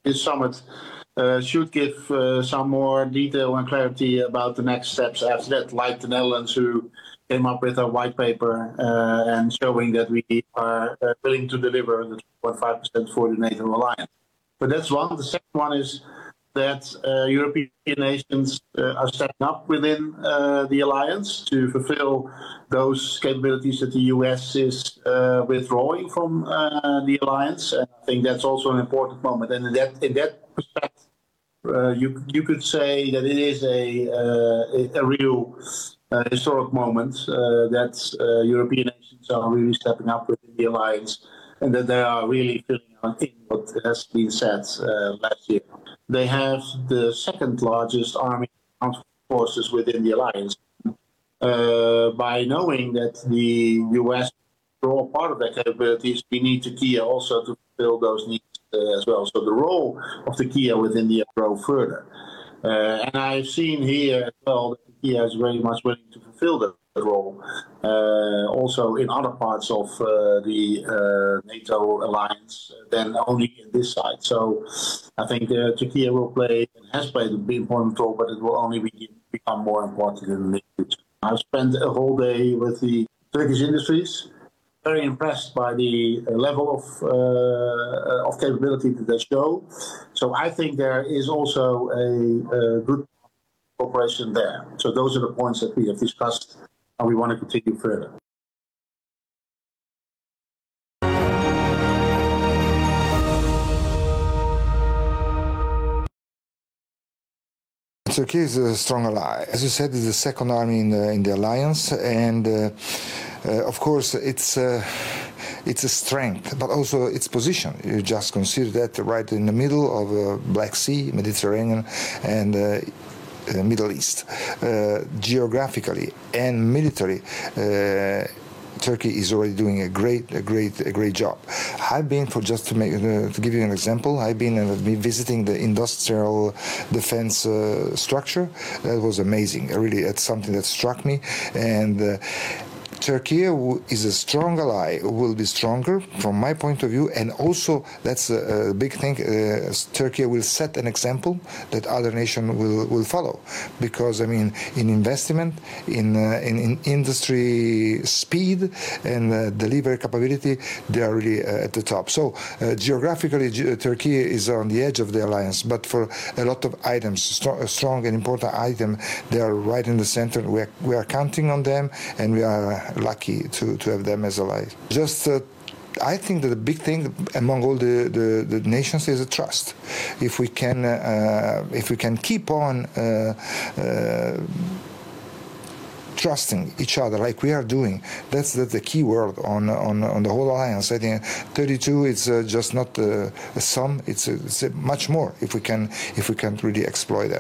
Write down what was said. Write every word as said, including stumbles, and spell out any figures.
this summit uh, should give uh, some more detail and clarity about the next steps after that, like the Netherlands, who came up with a white paper uh, and showing that we are uh, willing to deliver the two point five percent for the NATO alliance. But that's one. The second one is that uh, European nations uh, are stepping up within uh, the alliance to fulfill those capabilities that the U S is uh, withdrawing from uh, the alliance. And I think that's also an important moment. And in that, in that perspective, uh, you you could say that it is a uh, a real uh, historic moment uh, that uh, European nations are really stepping up within the alliance, and that they are really filling in what has been said uh, last year. They have the second largest army forces within the alliance. Uh, by knowing that the U S are all part of their capabilities, we need Turkey also to fulfill those needs uh, as well. So the role of Turkey within the grow further. Uh, and I've seen here as well that Turkey is very much willing to fulfill that role, uh, also in other parts of uh, the uh, NATO alliance than only in this side. So I think uh, Turkey will play and has played a big important role, but it will only be, become more important in the near future. I've spent a whole day with the Turkish industries, very impressed by the level of uh, of capability that they show. So I think there is also a, a good cooperation there. So those are the points that we have discussed, and we want to continue further. Turkey is a strong ally. As you said, it's the second army in the, in the alliance, and uh, uh, of course it's uh, it's a strength, but also its position. You just consider that right in the middle of uh, Black Sea, Mediterranean, and uh, uh, Middle East. Uh, geographically and military, Uh, Turkey is already doing a great, a great, a great job. I've been, for just to make, uh, to give you an example, I've been uh, visiting the industrial defense uh, structure. That was amazing. Really, it's something that struck me. And uh, Turkey is a strong ally, will be stronger from my point of view, and also that's a, a big thing. Uh, Turkey will set an example that other nations will, will follow, because I mean, in investment, in uh, in, in industry speed and uh, delivery capability, they are really uh, at the top. So uh, geographically, G Turkey is on the edge of the alliance, but for a lot of items, st strong and important items, they are right in the center. We are, we are counting on them, and we are lucky to, to have them as allies. Just uh, I think that the big thing among all the, the, the nations is a trust. If we can, uh, if we can keep on uh, uh, trusting each other like we are doing, that's, that's the key word on, on, on the whole alliance. I think thirty-two is uh, just not uh, a sum, it's, a, it's a much more if we can, if we can really exploit that.